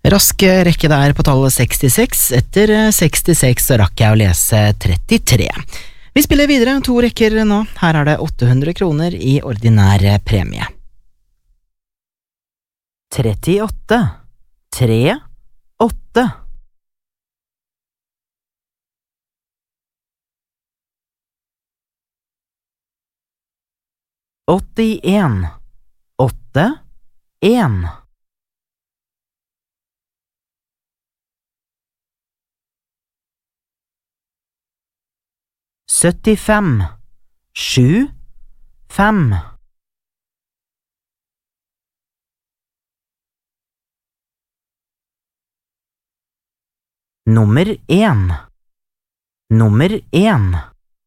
Rask rekke der på tallet 66. Etter 66 så rakk jeg å lese 33. Vi spiller videre 2 rekker nå. Her er det 800 kroner i ordinær premie. 38, 3, 8. 81, 8, 1. 75, 7, 5. 1, nummer 1.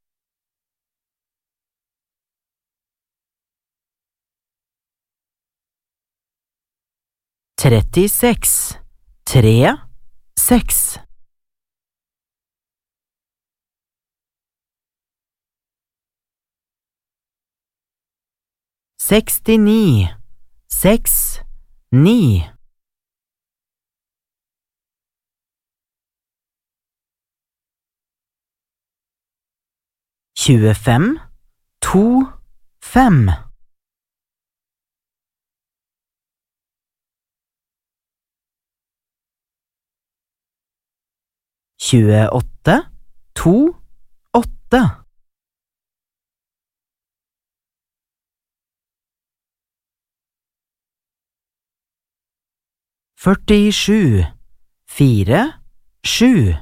36, 3, 6. 69, 6, 9. 25, 2, 5. 28, 2, 8. 47, 4, 7.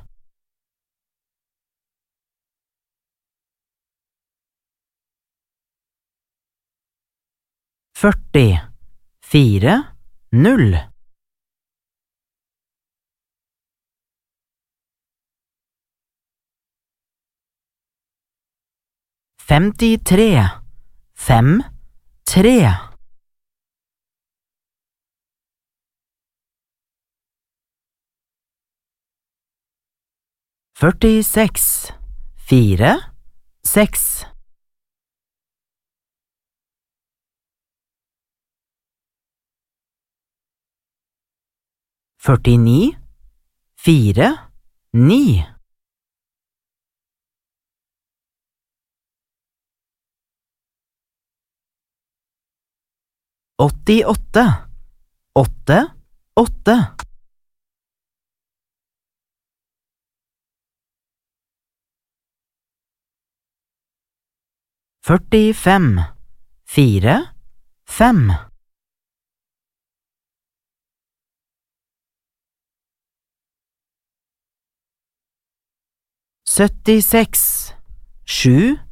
40, 4, 0. 53, 5, 3. 46, 4, 6. 49, 4, 9. 88, 8, 8. 45, 4, 5. 76, 7,